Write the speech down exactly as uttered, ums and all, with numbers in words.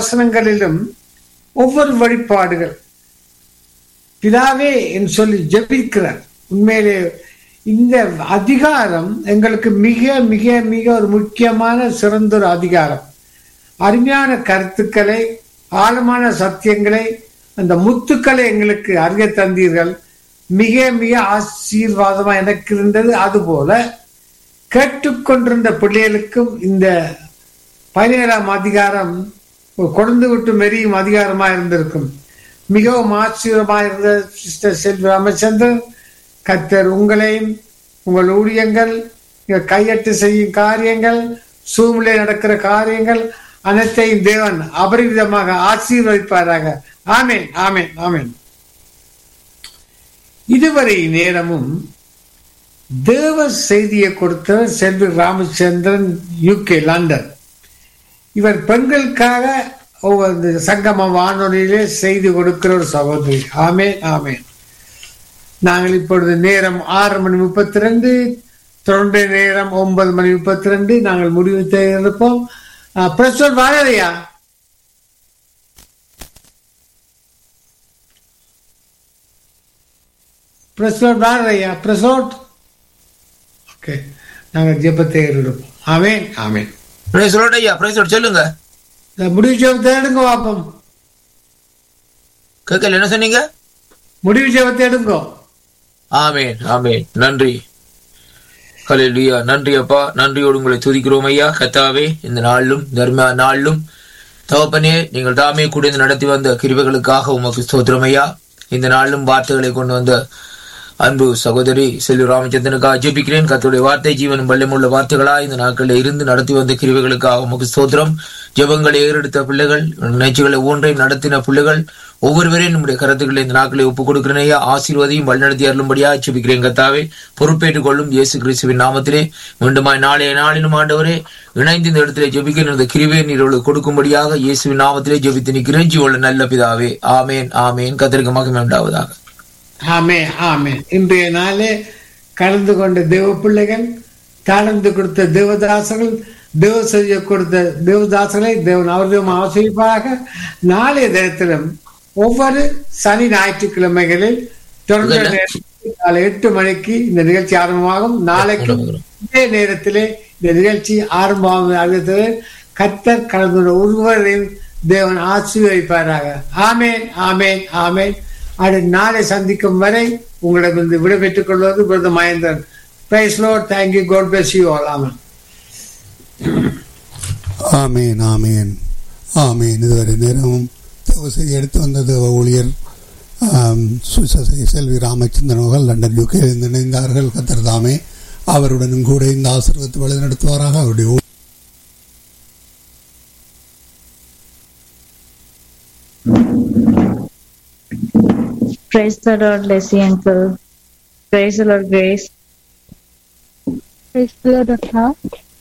வசனங்களிலும் ஒவ்வொரு வழிபாடுகள் பிதாவே என்று சொல்லி ஜெபிக்கிறார். உண்மையிலே இந்த அதிகாரம் எங்களுக்கு மிக மிக மிக ஒரு முக்கியமான சிறந்த ஒரு அதிகாரம். அருமையான கருத்துக்களை, ஆழமான சத்தியங்களை, அந்த முத்துக்களை எங்களுக்கு அறிய தந்தீர்கள். மிக மிக ஆசீர்வாதமா எனக்கு இருந்தது. அதுபோல கேட்டுக்கொண்டிருந்த பிள்ளைகளுக்கும் இந்த பதினேழாம் அதிகாரம் கொழுந்து விட்டு மெரியும் அதிகாரமா இருந்திருக்கும். மிகவும் ஆச்சரியமா இருந்த சிஸ்டர் செல்வி ராமச்சந்திரன், கர்த்தர் உங்களையும் உங்கள் ஊழியங்கள், கையெட்டு செய்யும் காரியங்கள், சூழ்நிலை நடக்கிற காரியங்கள் அனைத்தையும் தேவன் அபரிவிதமாக ஆசீர்வதிப்பாராக. ஆமேன், ஆமேன், ஆமேன். இதுவரை நேரமும் தேவ செய்தியை கொடுத்தவர் செல்வி ராமச்சந்திரன், யூகே, லண்டன். இவர் பெண்களுக்காக ஒவ்வொரு சங்கம வானொலியிலே செய்தி கொடுக்கிற ஒரு சகோதரி. ஆமேன், ஆமேன். நாங்கள் இப்பொழுது நேரம் ஆறு மணி முப்பத்தி ரெண்டு, தொடர்ந்து நேரம் ஒன்பது மணி முப்பத்தி ரெண்டு. நாங்கள் முடிவு இருப்போம். பிரசோட் வாழையா பிரசோட் வாழையா பிரசோட் ஓகே, நாங்கள் ஜெபத்தை எடுப்போம். ஆமேன், ஆமேன். ஐயா பிரசோட் சொல்லுங்க. முடிவு ஜெபத்தை எடுங்க வாப்போம். கேட்கல, என்ன சொன்னீங்க? முடிவு ஜெபத்தை எடுங்கோ. ஆமேன், ஆமேன். நன்றி. ஹல்லேலூயா. நன்றி அப்பா, நன்றியோடு உங்களை துதிக்கிறோம் ஐயா. கர்த்தாவே, இந்த நாளிலும் தர்ம நாளிலும் தகப்பனே, நீங்கள் தாமே கூட நடத்தி வந்த கிருபைகளுக்காக உமக்கு ஸ்தோத்திரம் ஐயா. இந்த நாளிலும் வார்த்தைகளை கொண்டு வந்த அன்பு சகோதரி செல்வி ராமச்சந்திரனுக்காக ஜெபிக்கிறேன். கர்த்தருடைய வார்த்தை ஜீவனும் வல்லமுள்ள வார்த்தைகளா இந்த நாட்களில் இருந்து நடத்தி வந்த கிருபைகளுக்காக உமக்கு ஸ்தோத்திரம். ஜெபங்களை ஏறெடுத்த பிள்ளைகள், நிகழ்ச்சிகளை ஒன்றையும் நடத்தின பிள்ளைகள் ஒவ்வொருவரையும் நம்முடைய கருத்துக்களை இந்த நாட்களை ஒப்புக் கொடுக்கிறேன். ஆசீர்வாதியும் வழிநடத்தி அருளும்படியா ஜெபிக்கிறேன். கர்த்தாவே, பொறுப்பேற்றுக் கொள்ளும் இயேசு கிறிஸ்துவின் நாமத்திலே. மீண்டுமாய் நாளைய நாளிலும் ஆண்டவரே இணைந்து இந்த இடத்திலே ஜெபிக்கிற இந்த கிருபையை நீர் கொடுக்கும்படியாக இயேசுவின் நாமத்திலே ஜெபித்து நிற்கிறேன். ஜீவனுள்ள நல்ல பிதாவே. ஆமேன், ஆமேன். கர்த்தருக்கு மகிமை உண்டாவதாக. ஆமே, ஆமே. இன்றைய நாளே கலந்து கொண்ட தேவ பிள்ளைகள், கலந்து கொடுத்த தேவதாசர்கள், தேவ செய்ய கொடுத்த தேவதாசர்களை தேவன் அவர்களும் ஆசிரியப்பாக. நாளைய தினத்திலும் ஒவ்வொரு சனி ஞாயிற்றுக்கிழமைகளில் தொடர்ந்து காலை எட்டு மணிக்கு இந்த நிகழ்ச்சி ஆரம்பமாகும். நாளைக்கு இதே நேரத்திலே இந்த நிகழ்ச்சி ஆரம்பமாகும். அறிவித்தது கர்த்தர் கலந்து ஒருவரையும் தேவன் ஆசீர்வதிப்பாராக. ஆமேன், ஆமேன், ஆமேன். அடுத்த நாளை சந்திக்கும் வரை உங்களிடமிருந்து விடை பெற்றுக் கொள்வது brother Mahendran. Praise Lord. Thank you. God bless you all. Amen. ஆமேன், ஆமேன், ஆமேன். இதுவரை நேரமும் செய்தி எடுத்து வந்த தேவ ஊழியர் செல்வி ராமச்சந்திரன் அவர்கள் லண்டன் யூகே இணைந்தார்கள். கர்த்தர் தாமே அவருடனும் கூட இந்த ஆசீர்வாதத்தை வழி நடத்துவாராக. அவருடைய Praise the Lord, Leslie uncle. Praise the Lord, Grace. Praise the Lord, Doctor.